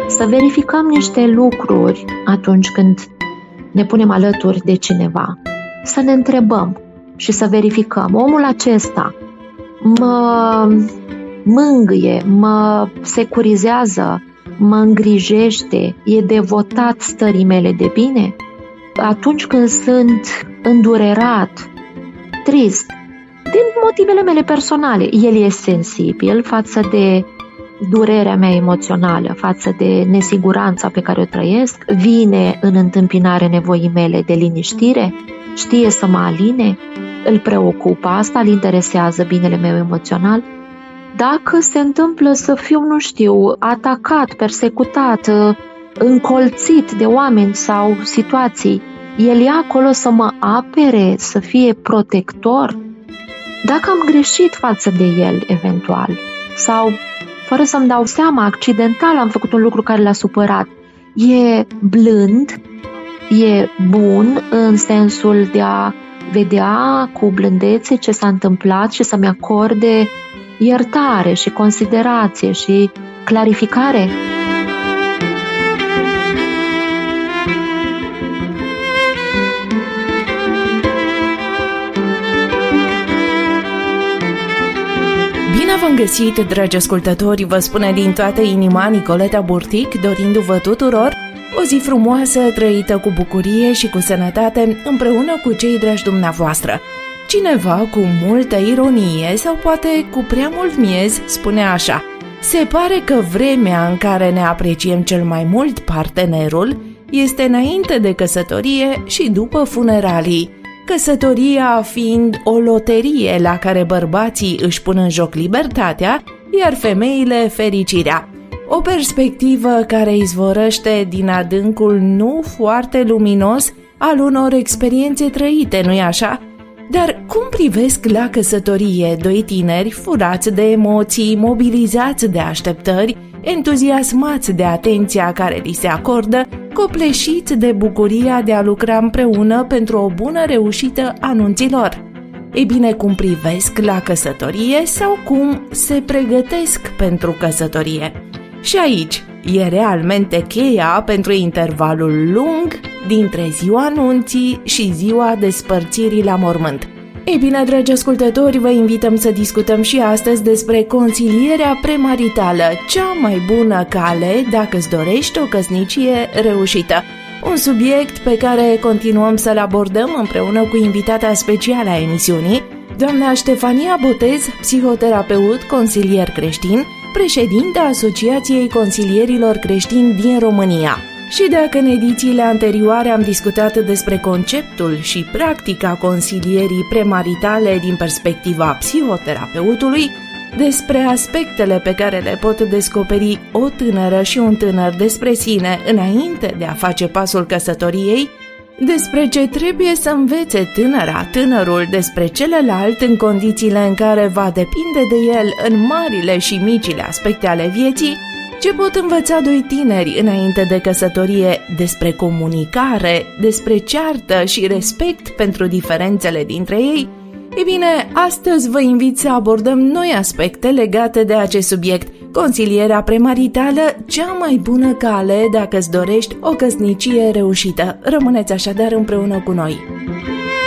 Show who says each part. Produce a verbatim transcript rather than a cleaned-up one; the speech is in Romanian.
Speaker 1: să verificăm niște lucruri atunci când ne punem alături de cineva. Să ne întrebăm și să verificăm. Omul acesta mă mângâie, mă securizează, mă îngrijește, e devotat stării mele de bine? Atunci când sunt îndurerat, trist, din motivele mele personale, el e sensibil față de durerea mea emoțională, față de nesiguranța pe care o trăiesc, vine în întâmpinare nevoii mele de liniștire, știe să mă aline, îl preocupă asta, îl interesează binele meu emoțional. Dacă se întâmplă să fiu, nu știu, atacat, persecutat, încolțit de oameni sau situații, el e acolo să mă apere, să fie protector? Dacă am greșit față de el, eventual, sau fără să-mi dau seama, accidental am făcut un lucru care l-a supărat, e blând, e bun în sensul de a vedea cu blândețe ce s-a întâmplat și să-mi acorde iertare și considerație și clarificare?
Speaker 2: Bine v-am găsit, dragi ascultători, vă spune din toată inima Nicoleta Burtic, dorindu-vă tuturor o zi frumoasă, trăită cu bucurie și cu sănătate, împreună cu cei dragi dumneavoastră. Cineva cu multă ironie sau poate cu prea mult miez spune așa: se pare că vremea în care ne apreciem cel mai mult partenerul este înainte de căsătorie și după funeralii, căsătoria fiind o loterie la care bărbații își pun în joc libertatea, iar femeile fericirea. O perspectivă care izvorăște din adâncul nu foarte luminos al unor experiențe trăite, nu-i așa? Dar cum privesc la căsătorie doi tineri furați de emoții, mobilizați de așteptări, entuziasmați de atenția care li se acordă, copleșiți de bucuria de a lucra împreună pentru o bună reușită a nunților? Ei bine, cum privesc la căsătorie sau cum se pregătesc pentru căsătorie? Și aici e realmente cheia pentru intervalul lung dintre ziua nunții și ziua despărțirii la mormânt. Ei bine, dragi ascultători, vă invităm să discutăm și astăzi despre consilierea premaritală, cea mai bună cale dacă îți dorești o căsnicie reușită. Un subiect pe care continuăm să-l abordăm împreună cu invitata specială a emisiunii, doamna Ștefania Botez, psihoterapeut, consilier creștin, președinta Asociației Consilierilor Creștini din România. Și dacă în edițiile anterioare am discutat despre conceptul și practica consilierii premaritale din perspectiva psihoterapeutului, despre aspectele pe care le pot descoperi o tânără și un tânăr despre sine înainte de a face pasul căsătoriei, despre ce trebuie să învețe tânăra, tânărul despre celălalt în condițiile în care va depinde de el în marile și micile aspecte ale vieții, ce pot învăța doi tineri înainte de căsătorie despre comunicare, despre ceartă și respect pentru diferențele dintre ei. Ei bine, astăzi vă invit să abordăm noi aspecte legate de acest subiect, consilierea premaritală, cea mai bună cale dacă îți dorești o căsnicie reușită. Rămâneți așadar împreună cu noi.